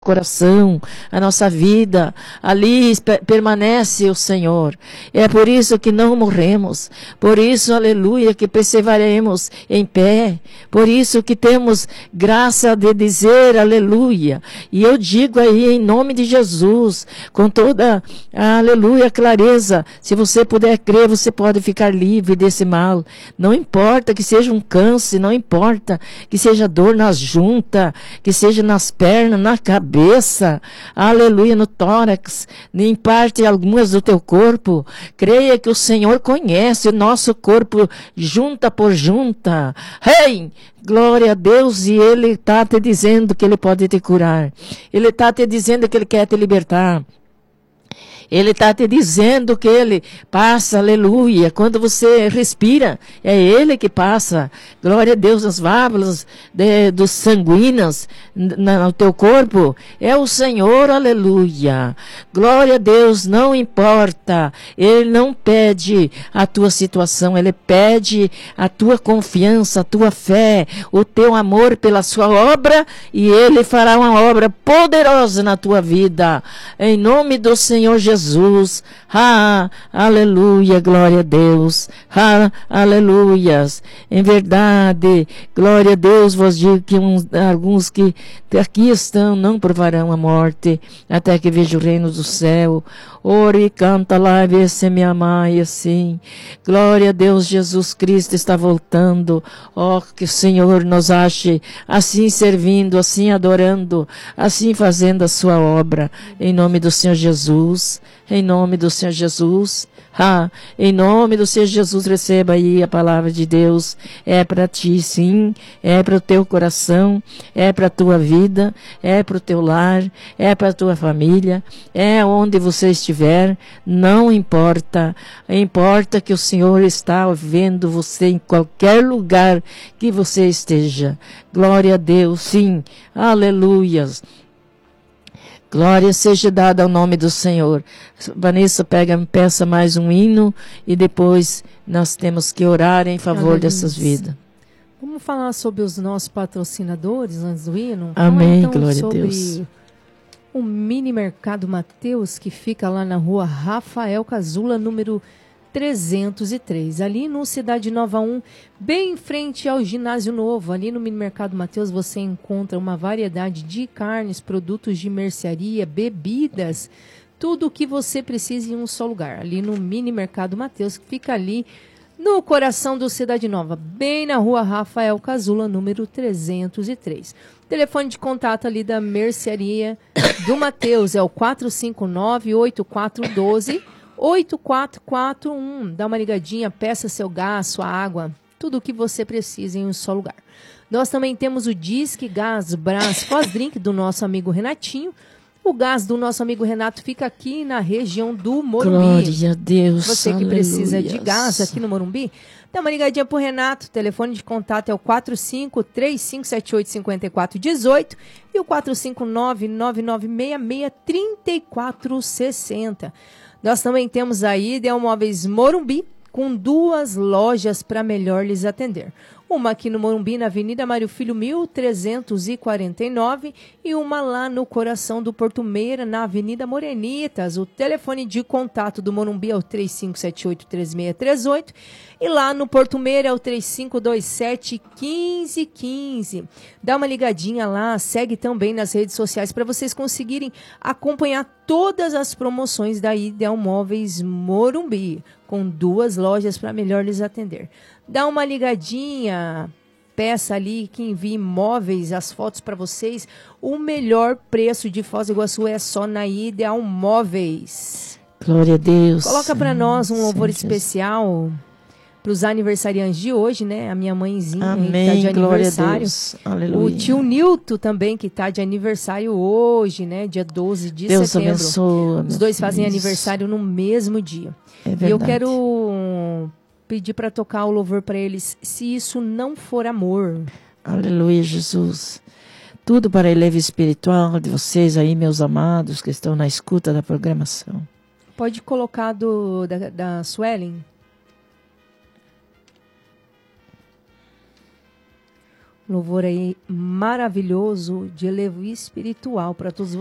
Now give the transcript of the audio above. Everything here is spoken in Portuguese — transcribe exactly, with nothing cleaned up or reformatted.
coração, a nossa vida, ali permanece o Senhor. É por isso que não morremos, por isso, aleluia, que perseveraremos em pé, por isso que temos graça de dizer aleluia. E eu digo aí em nome de Jesus, com toda, aleluia, clareza, se você puder crer, você pode ficar livre desse mal. Não importa que seja um câncer, não importa que seja dor nas juntas, que seja nas pernas, na cabeça, cabeça, aleluia, no tórax, em parte algumas do teu corpo. Creia que o Senhor conhece o nosso corpo junta por junta. Hey! Glória a Deus, e Ele está te dizendo que Ele pode te curar. Ele está te dizendo que Ele quer te libertar. Ele está te dizendo que Ele passa, aleluia. Quando você respira, é Ele que passa. Glória a Deus, nas válvulas de, dos sanguíneos no teu corpo. É o Senhor, aleluia. Glória a Deus, não importa. Ele não pede a tua situação, Ele pede a tua confiança, a tua fé, o teu amor pela sua obra, e Ele fará uma obra poderosa na tua vida. Em nome do Senhor Jesus. Jesus, ah, aleluia, glória a Deus, ah, aleluias, em verdade, glória a Deus, vos digo que uns, alguns que aqui estão não provarão a morte, até que vejam o reino do céu. Ore, canta lá, vê se me amai assim. Glória a Deus, Jesus Cristo está voltando. Ó, oh, que o Senhor nos ache assim servindo, assim adorando, assim fazendo a sua obra. Em nome do Senhor Jesus, em nome do Senhor Jesus. Ah, em nome do Senhor Jesus, receba aí a palavra de Deus. É para ti, sim. É para o teu coração. É para a tua vida. É para o teu lar. É para a tua família. É onde você estiver. Não importa. Importa que o Senhor está vendo você em qualquer lugar que você esteja. Glória a Deus, sim. Aleluias. Glória seja dada ao nome do Senhor. Vanessa, pega, peça mais um hino e depois nós temos que orar em favor Aleluia. Dessas vidas. Vamos falar sobre os nossos patrocinadores antes do hino? Amém, então, glória sobre a Deus. O Mini Mercado Mateus, que fica lá na rua Rafael Casula, número trezentos e três, ali no Cidade Nova um, bem em frente ao Ginásio Novo. Ali no Mini Mercado Mateus você encontra uma variedade de carnes, produtos de mercearia, bebidas, tudo o que você precisa em um só lugar. Ali no Mini Mercado Mateus, que fica ali no coração do Cidade Nova, bem na rua Rafael Casula, número trezentos e três. O telefone de contato ali da mercearia do Mateus é o quatro cinco nove, oito quatro um dois, oito quatro quatro um. Dá uma ligadinha, peça seu gás, sua água, tudo o que você precisa em um só lugar. Nós também temos o Disque Gás Brás Pós-Drink do nosso amigo Renatinho. O gás do nosso amigo Renato fica aqui na região do Morumbi. Glória a Deus. Você que aleluia. Precisa de gás aqui no Morumbi, dá uma ligadinha pro Renato. O telefone de contato é o quatro cinco três cinco sete oito cinco quatro um oito e o quatro cinco nove nove nove seis seis três quatro seis zero. Nós também temos a Ideal Móveis Morumbi, com duas lojas para melhor lhes atender. Uma aqui no Morumbi, na Avenida Mário Filho, mil trezentos e quarenta e nove, e uma lá no coração do Porto Meira, na Avenida Morenitas. O telefone de contato do Morumbi é o três cinco sete oito três seis três oito, e lá no Porto Meira é o três cinco dois sete um cinco um cinco. Dá uma ligadinha lá, segue também nas redes sociais para vocês conseguirem acompanhar todas as promoções da Ideal Móveis Morumbi, com duas lojas para melhor lhes atender. Dá uma ligadinha, peça ali que envie móveis, as fotos para vocês. O melhor preço de Foz do Iguaçu é só na Ideal Móveis. Glória a Deus. Coloca para nós um louvor Sim, especial para os aniversariantes de hoje, né? A minha mãezinha Amém, que está de aniversário. Glória a Deus. Aleluia. O tio Nilton também, que está de aniversário hoje, né? Dia doze de Deus setembro. Abençoa, os dois fazem Deus. aniversário no mesmo dia. É e verdade. eu quero pedir para tocar o louvor para eles, Se Isso Não For Amor. Aleluia, Jesus. Tudo para a eleve espiritual de vocês aí, meus amados, que estão na escuta da programação. Pode colocar do, da, da Suelen. Louvor aí maravilhoso de elevo espiritual para todos